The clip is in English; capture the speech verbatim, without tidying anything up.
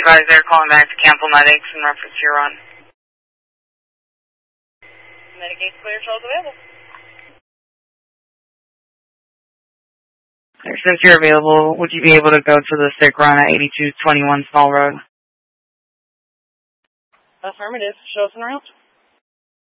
advised they're calling back to cancel medics in reference to your run. Medicaid clear, shows available. Since you're available, would you be able to go to the sick run at eighty-two twenty-one Small Road? Affirmative. Show us en route.